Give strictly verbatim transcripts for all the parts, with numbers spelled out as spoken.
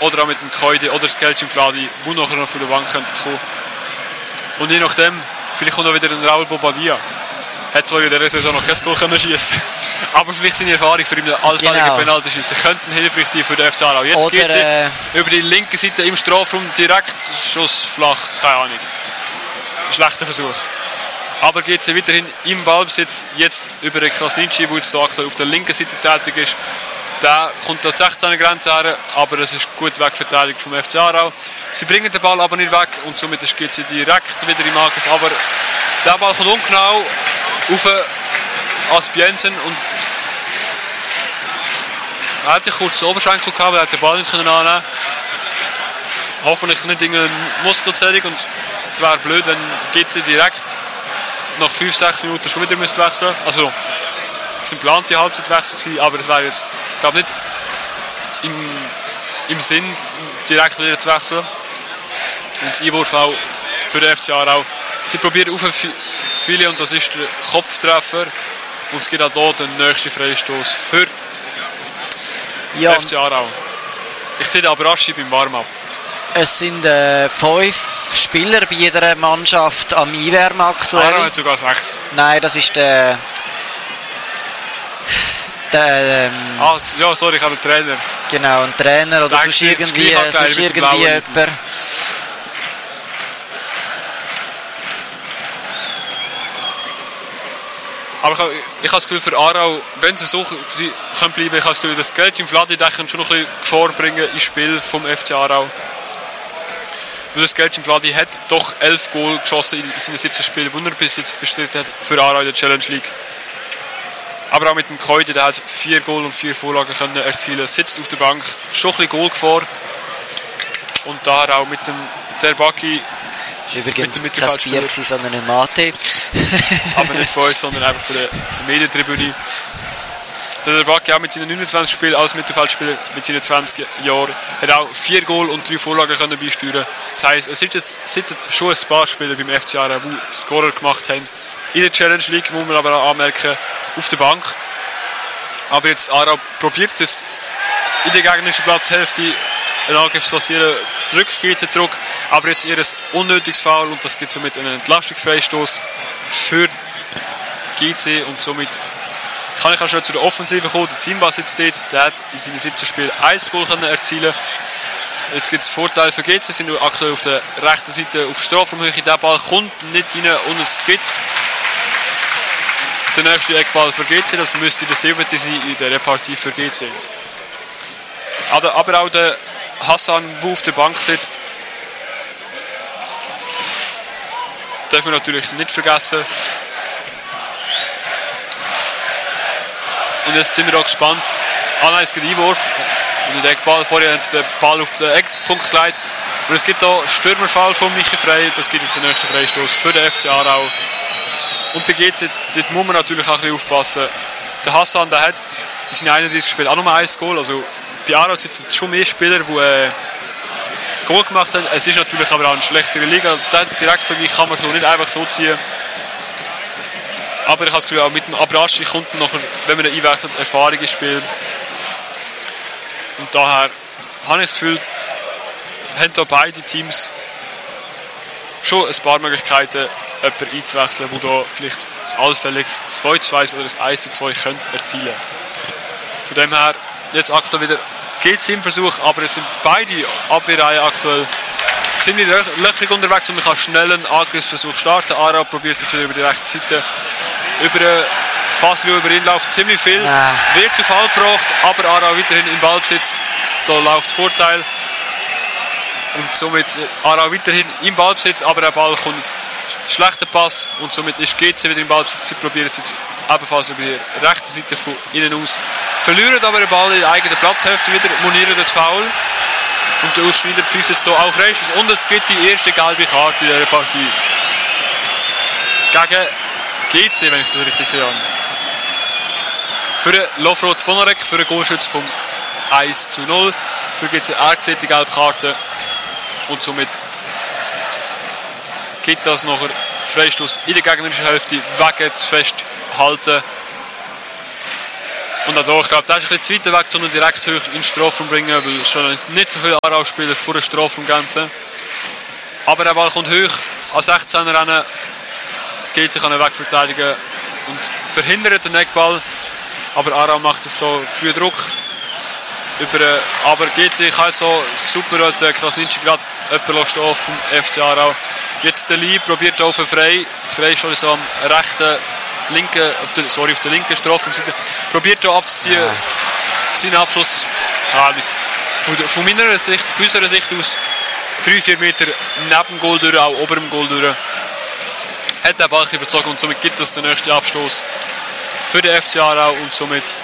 oder auch mit dem Koide oder Skelcim Vladi, die nachher noch von der Bank kommen könnten. Und je nachdem, vielleicht kommt auch wieder ein Raul Bobadilla. Hat zwar in dieser Saison noch kein Goal können schießen, aber vielleicht seine Erfahrung für ihn allfällige genau. Penalty-Schüsse könnten hilfreich sein für den F C Aarau. Jetzt geht es äh, über die linke Seite im Strafraum direkt, Schuss flach, keine Ahnung. Schlechter Versuch. Aber geht es weiterhin im Ballbesitz, jetzt über den Krasnitschi, der jetzt aktuell auf der linken Seite tätig ist. Der kommt an die sechzehner-Grenze her, aber es ist gut wegverteidigt vom F C Aarau. Sie bringen den Ball aber nicht weg und somit geht sie direkt wieder im Angriff. Aber der Ball kommt ungenau auf Aspiensen und er hat sich kurz den Oberschenkel gehabt, er hat den Ball nicht annehmen. Hoffentlich nicht irgendeine Muskelzerrung und es wäre blöd, wenn G C direkt nach fünf sechs Minuten schon wieder müsste wechseln. Also es sind geplante Halbzeitwechsel gewesen, aber es wäre jetzt, ich glaube nicht im, im Sinn, direkt wieder zu wechseln. Und das Einwurf auch für den F C Aarau. Sie probieren auf viele und das ist der Kopftreffer. Und es gibt auch hier den nächsten Freistoß für ja. den F C Aarau. Ich sehe den Abrashi beim Warm-up. Es sind äh, fünf Spieler bei jeder Mannschaft am Einwärmen aktuell. Aarau hat sogar sechs. Nein, das ist der... der ähm, ah, ja, sorry, ich habe einen Trainer. Genau, ein Trainer oder sonst irgendwie, sonst irgendwie jemand. Aber ich habe, ich habe das Gefühl, für Aarau, wenn sie so sie können bleiben, ich habe das Gefühl, das Skelcim Vladi kann schon noch ein bisschen Gefahr bringen ins Spiel vom F C Aarau. Weil das Skelcim Vladi hat doch elf Goal geschossen in seinen siebzehn Spielen, die er bis jetzt bestritten hat für Aarau in der Challenge League. Aber auch mit dem Koide, der hat vier Goal und vier Vorlagen können erzielen, sitzt auf der Bank, schon ein bisschen Goalgefahr. Und da auch mit dem Derbaki. Das war übrigens mit kein Bier, sondern ein Mate. Aber nicht von uns, sondern einfach von der Medientribüne. Der Derbaki auch mit seinen neunundzwanzig Spielen als Mittelfeldspieler mit seinen zwanzig Jahren hat auch vier Goal und drei Vorlagen können beisteuern. Das heisst, es sitzen, sitzen schon ein paar Spieler beim F C Aarau, die Scorer gemacht haben. In der Challenge League muss man aber auch anmerken, auf der Bank. Aber jetzt Aarau probiert es in der gegnerischen Platzhälfte einen Angriff zu forcieren, drückt geht sie zurück, aber jetzt ihr unnötiges Foul und das gibt somit einen Entlastungsfreistoß für G C und somit kann ich auch schon zu der Offensive kommen. Der Zimba sitzt dort, der hat in seinen siebzehn Spielen ein Goal können erzielen. Jetzt gibt es Vorteile für G C, sie sind nur aktuell auf der rechten Seite auf Strafraumhöhe. Der Ball kommt nicht rein und es gibt der nächste Eckball für G C, das müsste der siebte sein in dieser Partie für G C. Aber, aber auch der Hassan, der auf der Bank sitzt, darf man natürlich nicht vergessen. Und jetzt sind wir auch gespannt. Ah nein, es gibt Einwurf. Und der Eckball, vorher hat den Ball auf den Eckpunkt gelegt. Und es gibt hier Stürmerfall von Michi Frey. Das gibt jetzt den nächsten Freistoß für den F C Aarau. Und bei G C, dort muss man natürlich auch ein bisschen aufpassen. Der Hassan, der hat in seinen einunddreißig Spielen auch nur ein Goal. Also bei Aarau sitzen schon mehr Spieler, die äh, Goal gemacht haben. Es ist natürlich aber auch eine schlechtere Liga. Den Direktvergleich kann man so nicht einfach so ziehen. Aber ich habe das Gefühl, auch mit dem Abrashi kommt noch, wenn man ihn einwechselt, Erfahrung ins Spiel. Und daher habe ich das Gefühl, haben da beide Teams schon ein paar Möglichkeiten, jemanden einzuwechseln, der da vielleicht das allfälliges zwei zu zwei oder das eins zu zwei könnte erzielen. Von dem her, jetzt aktuell wieder geht es im Versuch, aber es sind beide Abwehrreihen aktuell ziemlich löchrig unterwegs und man kann schnell einen Angriffsversuch starten. Aarau probiert es wieder über die rechte Seite. Über den Faslu, über ihn läuft ziemlich viel. Ah. Wird zu Fall gebracht, aber Aarau weiterhin im Ballbesitz. Da läuft Vorteil. Und somit Aarau weiterhin im Ballbesitz, aber der Ball kommt jetzt schlechter Pass und somit ist G C wieder im Ballbesitz. Sie probieren es jetzt ebenfalls über die rechte Seite von innen aus. Verlieren aber den Ball in der eigenen Platzhälfte wieder, monieren das Foul. Und der Ausschneider pfeift jetzt hier auf Rechts. Und es gibt die erste gelbe Karte in dieser Partie. Gegen G C, wenn ich das richtig sehe. Für den Lofro Zvonarek, für den Goalschütz vom eins zu null. Für G C er sieht die gelbe Karte. Und somit gibt das nachher Freistoß in der gegnerischen Hälfte, wegen zu festhalten. Und auch da, ich glaube, der ist ein bisschen zu weit weg, sondern direkt hoch in den Strafraum bringen, weil schon nicht so viele Aarau-Spieler vor der Strafraumgrenze. Aber der Ball kommt hoch, an sechzehner rennen, geht sich an den Weg verteidigen und verhindert den Eckball. Aber Aarau macht es so früh Druck. Über, aber geht sich also super, hat der Krasnitschi gerade jemanden stehen vom F C Aarau. Jetzt der Lee probiert auf einen Frei. Frei schon so am rechten, linken, auf der, sorry, auf der linken Strafraumseite. Probiert hier abzuziehen. Ja. Sein Abschluss, von, von meiner Sicht, von unserer Sicht aus, drei vier Meter neben dem Goal durch, auch ober dem Goal durch. Hat den Ball verzogen und somit gibt es den nächsten Abstoß für den F C Aarau und somit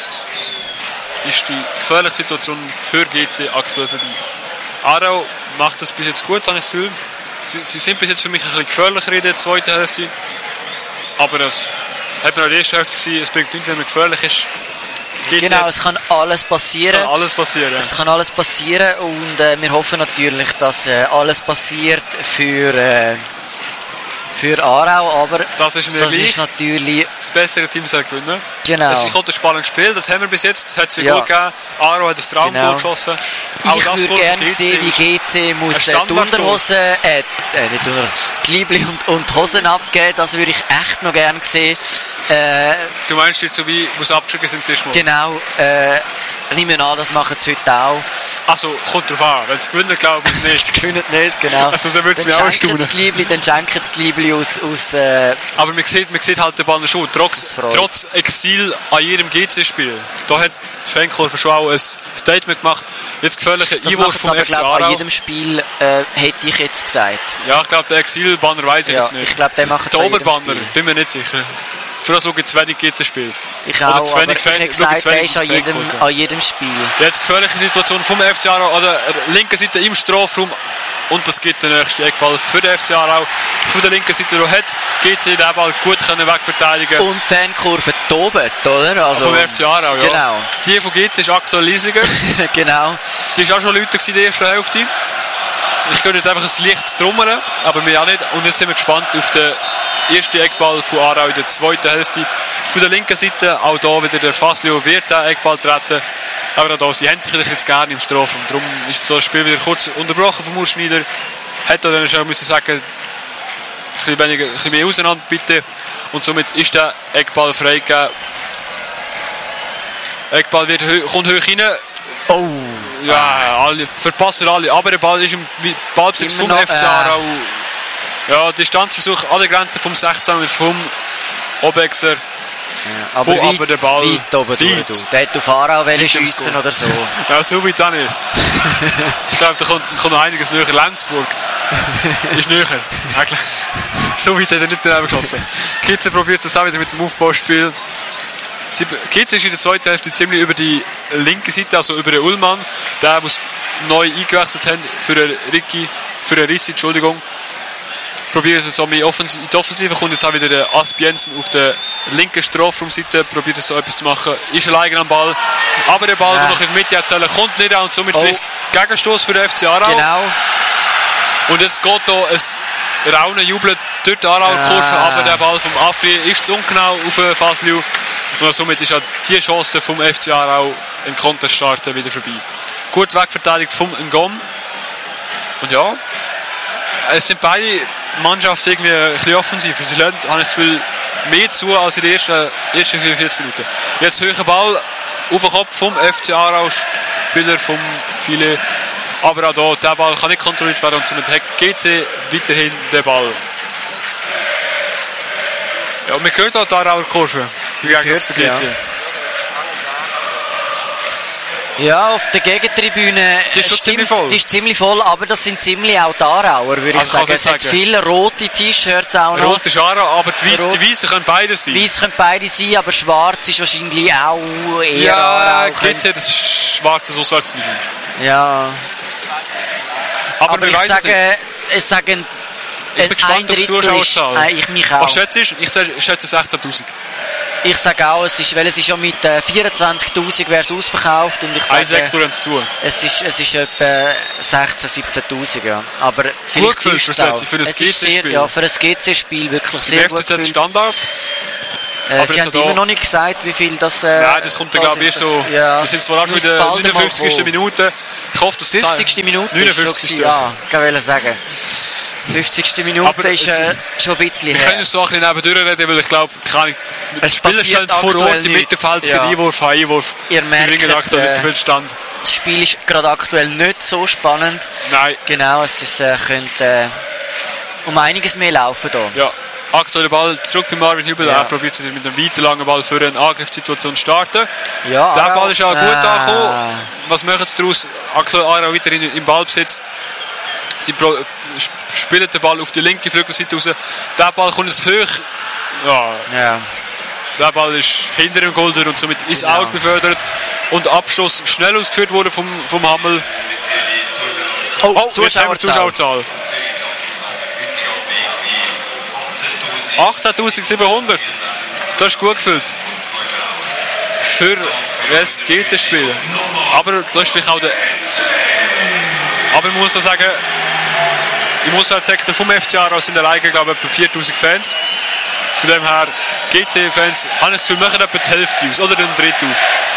ist die gefährliche Situation für G C aktuell vorbei. Aarau macht das bis jetzt gut, habe ich das Gefühl. Sie, sie sind bis jetzt für mich ein bisschen gefährlicher in der zweiten Hälfte. Aber das hat man auch in der ersten Hälfte gesehen, es bringt nichts, wenn man gefährlich ist. G C genau, es kann alles passieren. Es kann alles passieren. Ja. Es kann alles passieren und äh, wir hoffen natürlich, dass äh, alles passiert für... Äh, Für Aarau, aber das ist, mir das ist natürlich das bessere Team soll gewinnen. Genau. Das ist ein spannendes Spiel, das haben wir bis jetzt. Es hat zwei ja. Goal gegeben. Aarau hat das Traumgoal genau. geschossen. Auch ich würde gerne sehen, wie G C muss äh, die Unterhosen, äh, äh, nicht Unterhosen, die Liebli und, und Hosen abgeben. Das würde ich echt noch gerne sehen. Äh, du meinst jetzt so wie, wo es abgeschrieben sind, zuerst mal? Genau. Äh, Nehmen wir an, das machen sie heute auch. Also, kommt drauf an. Wenn sie gewinnen, glaube ich nicht. Sie gewinnen nicht, genau. Also, dann würde es mich auch erstaunen. Dann schenken sie die Liebli aus... aus äh Aber man sieht, man sieht halt den Ball schon. Trotz, trotz Exil an jedem G C-Spiel. Da hat die Fankurve schon auch ein Statement gemacht. Jetzt gefährliche Einwurf vom F C Aarau. An jedem Spiel äh, hätte ich jetzt gesagt. Ja, ich glaube, der Exil-Banner weiß ich ja, jetzt nicht. Ich glaube, der macht der Oberbanner, bin mir nicht sicher. Für das gibt es wenig G C-Spiel. Ich auch, aber Fan, ich habe gesagt, der ist an jedem, an jedem Spiel. Jetzt gefährliche Situation vom F C Aarau an der linken Seite im Strafraum. Und das gibt den nächsten Eckball für den F C Aarau. Von der linken Seite hat G C den Ball gut können wegverteidigen. Und die Fankurve tobt, oder? Also, vom F C Aarau, ja. Genau. Die von G C ist aktuell riesiger. Genau. Die war auch schon lauter in der ersten Hälfte. Ich könnte nicht einfach ein Licht trommeln, aber wir auch nicht. Und jetzt sind wir gespannt auf den ersten Eckball von Aarau in der zweiten Hälfte. Von der linken Seite, auch hier wieder der Faslio wird den Eckball treten. Aber auch hier, sie haben sich jetzt gerne im Strafraum. Darum ist so das Spiel wieder kurz unterbrochen vom Urschneider. Hätte dann schon müssen sagen, ein bisschen, weniger, ein bisschen mehr auseinander bitte. Und somit ist der Eckball freigegeben. Eckball wird, kommt hoch rein. Oh! Ja, alle, verpassen alle. Aber der Ball ist im Ballbesitz vom noch, F C Aarau. Ja, Distanzversuch an der Grenze vom sechzehner vom Obexer. Ja, aber wo weit, aber der Ball weit oben durch, du. Der hätte auf Aarau schiessen oder so. Ja, so weit auch nicht. Ich glaube, da kommt, kommt noch einiges näher. Lenzburg ist näher. Eigentlich. So weit hat er nicht daneben geschossen. Kitze probiert es auch wieder mit dem Aufbauspiel. Kitze ist in der zweiten Hälfte ziemlich über die linke Seite, also über den Ullmann. Der, der neu eingewechselt hat für den Ricky, für den Rissi, Entschuldigung. Probiert es so mehr offensiv, in die Offensive, kommt jetzt auch wieder der Asp Jensen auf der linken Strafraumseite, probiert es so etwas zu machen, ist alleine am Ball, aber der Ball, ja. der noch in der Mitte erzählen, kommt nicht an und somit oh. Gegenstoß für den F C Aarau. Genau. Und jetzt geht hier ein Raunen Jubeln durch die Aarauer Kurve, ah. aber der Ball vom Afri ist zu ungenau auf Fasliu und somit ist auch die Chance vom F C Aarau im Contest starten wieder vorbei. Gut wegverteidigt vom Ngom. Und ja, es sind beide Mannschaften irgendwie ein bisschen offensiv. Sie lernen, habe ich das Gefühl, mehr zu als in den ersten, ersten vierundvierzig Minuten. Jetzt höherer Ball auf den Kopf vom F C Aarau, Spieler vom Filet. Aber auch hier, der Ball kann nicht kontrolliert werden und somit hat G C weiterhin den Ball. Ja, man hört auch die Aarauer Kurve. Wie gegen G C. Ja. Ja, auf der Gegentribüne die ist, schon stimmt, ziemlich voll. Die ist ziemlich voll, aber das sind ziemlich auch die Aarauer, würde also ich sagen. Es hat viele rote T-Shirts auch noch. Rote ist Aarau, aber die Weißen Weiss können beide sein. Weiß können beide sein, aber schwarz ist wahrscheinlich auch eher ja, Aarau. Ja, G C das ist schwarzes Auswärtszeichen. Ja. Aber, aber ich sage, ich sage, ich bin gespannt auf die Zuschauerzahl. Nein, ich mich auch. Was schätzt du? Ich schätze sechzehntausend. Ich sage auch, es ist, weil es ist ja mit äh, vierundzwanzigtausend wäre es ausverkauft und ich sage, ein Sektor haben sie zu. Es ist, es ist etwa sechzehntausend, siebzehntausend, ja. Aber gut gefüllt für, für ein G C-Spiel. Ja, für ein G C-Spiel wirklich sehr gut gefüllt. Standard? Äh, Sie haben immer da noch nicht gesagt, wie viel das... Äh, Nein, das kommt dann glaube ich so... Ja, wir sind zwar auch schon in der neunundfünfzigsten Minute. Ich hoffe, dass fünfzigste Minute neunundfünfzigste Ja, ich wollte sagen. fünfzigste Minute aber ist äh, schon ein bisschen her. Wir können uns so ein bisschen nebendurch reden, weil ich glaube, die Spieler stehen vor Ort im Mittelfeld für Einwurf an Einwurf. Ihr merkt, Sie bringen aktuell nicht zu viel Stand. Das Spiel ist gerade aktuell nicht so spannend. Nein. Genau, es ist, äh, könnte äh, um einiges mehr laufen da. Ja. Aktuell der Ball zurück bei Marvin Hübel. Ja. Er probiert sich mit einem weiten langen Ball für eine Angriffssituation zu starten. Ja, der Ball ist auch gut äh. angekommen. Was machen sie daraus? Aktuell Aarau wieder im Ballbesitz. Sie pro, spielen den Ball auf die linke Flügelseite raus. Der Ball kommt jetzt hoch. Ja. ja. Der Ball ist hinter dem Golder und somit ist genau. Out befördert. Und der Abschluss schnell ausgeführt wurde vom, vom Hammel. Oh, oh jetzt haben wir Zuschauerzahl. achtzehntausendsiebenhundert. Das ist gut gefüllt. Für das G C-Spiel. Aber das ist vielleicht auch der... Aber ich muss auch sagen, ich muss halt sagen, vom F C Aarau sind alleine, glaube ich, etwa viertausend Fans. Von dem her, G C-Fans, habe ich das Gefühl, machen etwa die Hälfte aus oder ein Drittel.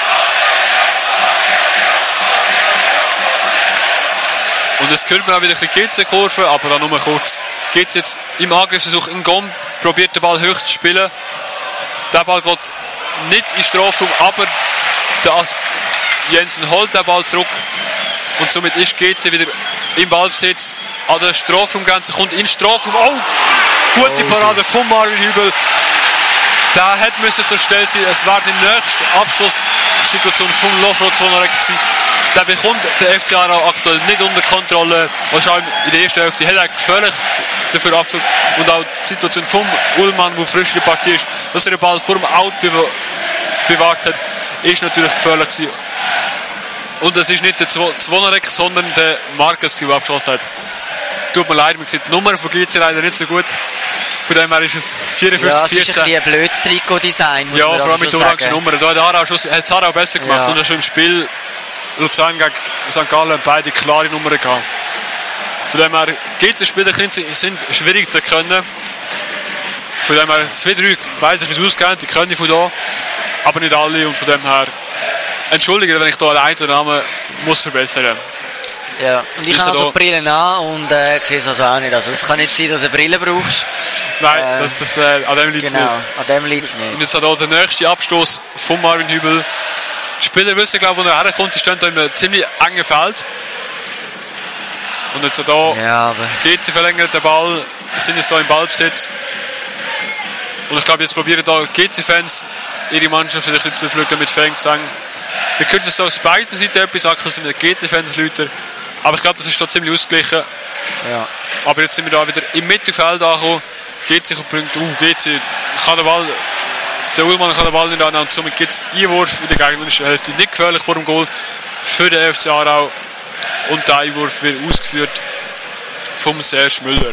Und es hört man auch wieder ein bisschen G C-Kurve, aber dann nur kurz. G C jetzt im Angriffsversuch in Gom, probiert den Ball hoch zu spielen. Der Ball geht nicht in den Strafraum, aber der Jensen holt den Ball zurück. Und somit ist G C wieder im Ballbesitz an der Strafraumgrenze, kommt in den Strafraum. Oh, gute Parade von Marvin Hübel. Der hätte müssen zur Stelle sein. Es war die nächste Abschlusssituation von Lofro Zvonarek gewesen. Der bekommt der F C Aarau aktuell nicht unter Kontrolle. Wahrscheinlich in der ersten Hälfte hat er gefährlich dafür abgezogen. Und auch die Situation von Ullmann, der frisch in der Partie ist, dass er den Ball vor dem Out bewahrt hat, ist natürlich gefährlich gewesen. Und es ist nicht der Zvonarek, sondern der Marcus, der abgeschossen hat. Tut mir leid, man sieht die Nummer von G C leider nicht so gut. Von dem her ist es vierundfünfzig vierzehn. Ja, es ist ein, ein blödes Trikot-Design, muss ja, man vor allem mit der orangen Nummer. Da hat Aarau schon, hat Aarau besser gemacht. Ja. Und schon im Spiel Luzern gegen Sankt Gallen beide klare Nummern gehabt. Von dem her, G C-Spieler sind schwierig zu erkennen. Von dem her, zwei, drei weiss ich, wie es ausgeht, die können von da, aber nicht alle. Und von dem her, entschuldige, wenn ich da einen oder Namen muss verbessern. Ja, und ich habe also Brillen an und äh, sehe es also auch nicht. Also es kann nicht sein, dass du eine Brille brauchst. Nein, äh, das, das, äh, an dem liegt es genau, nicht. An dem liegt es nicht. Und jetzt hat auch der nächste Abstoß von Marvin Hübel. Die Spieler wissen, glaube ich, wo er herkommt. Sie stehen da in einem ziemlich engen Feld. Und jetzt da ja, aber geht sie verlängert den Ball, sind jetzt da im Ballbesitz. Und ich glaube, jetzt probieren da G C-Fans ihre Mannschaft wieder ein bisschen zu beflügeln mit Fanggesang. Wir können das auf beiden Seiten etwas sagen, dass wir G C-Fans Leute. Aber ich glaube, das ist da ziemlich ausgeglichen. Ja. Aber jetzt sind wir da wieder im Mittelfeld angekommen. G C bringt, uh, G C kann den Ball, der Ullmann kann den Ball nicht annehmen. Und somit gibt es Einwurf in der gegnerischen Hälfte. Nicht gefährlich vor dem Goal für den F C Aarau. Und der Einwurf wird ausgeführt vom Serge Müller.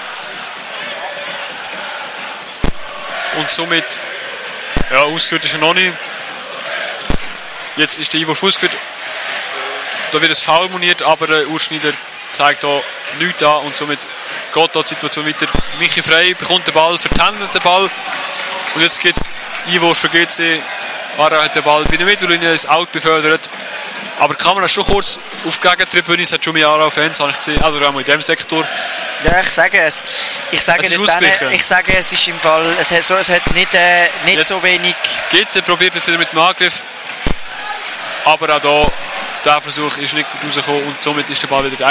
Und somit, ja, ausgeführt ist er noch nicht. Jetzt ist der Einwurf ausgeführt. Da wird es Foul moniert, aber der Urschneider zeigt da nichts an und somit geht da die Situation weiter. Michi Frey bekommt den Ball, vertändet den Ball und jetzt gibt es Einwurf für G C. Aarau hat den Ball bei der Mittellinie, ist out befördert. Aber die Kamera ist schon kurz auf die Gegentribüne, es hat schon mehr Aarau-Fans, habe ich gesehen, also auch in diesem Sektor. Ja, ich sage es. Ich sage, es, dann, ich sage es ist im Fall, es hat, so, es hat nicht, äh, nicht so wenig... G C probiert jetzt wieder mit dem Angriff, aber auch da, der Versuch ist nicht gut rausgekommen und somit ist der Ball wieder